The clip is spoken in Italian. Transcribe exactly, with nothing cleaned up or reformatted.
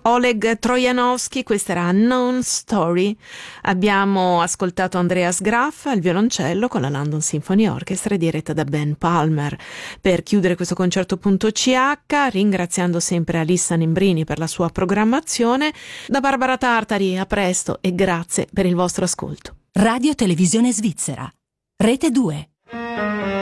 Oleg Trojanowski, questa era Unknown Story. Abbiamo ascoltato Andreas Graff al violoncello con la London Symphony Orchestra diretta da Ben Palmer. Per chiudere questo concerto punto c h, ringraziando sempre Alissa Nembrini per la sua programmazione, da Barbara Tartari, a presto e grazie per il vostro ascolto. Radio Televisione Svizzera, Rete due.